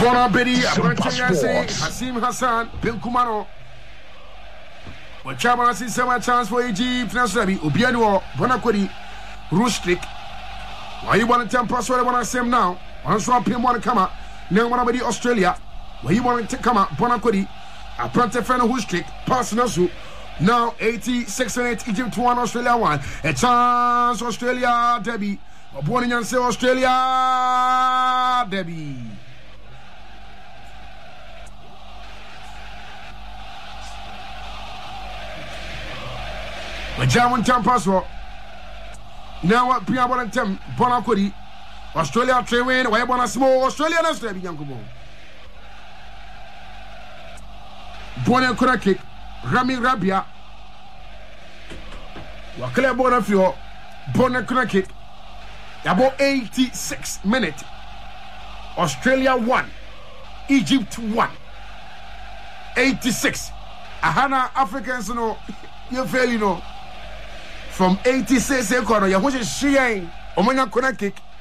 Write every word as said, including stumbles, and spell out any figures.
Bona Bedi, Abranchase, Hasim Hassan, Bill Kumaro. But Chama sees some chance for Egypt, Nasrabi, Ubiano, Bonacodi, Rustrick. Why you want to tell pass what I want to say now? One swap him want to come out. Now want to be Australia. Why you want to come out? Bonacodi, a Prante Feno Rustrick, pass Nasu. Now eighty-six and eight, Egypt one, Australia one. A chance, Australia, Debbie. Born in say Australia, Debbie. But German time password. Now what Pia Bonantem, Bonacodi, Australia train, why Bona small Australia, that's the Yankubo. Bona Kura kick, Rami Rabia, Wakale Bonafio, Bona Kura kick, about eighty-six minutes. Australia one, Egypt one, eighty-six. Ahana Africans, you know, you fail, you know. From eighty-six, you know, you're watching Shien, Omanga Kura kick.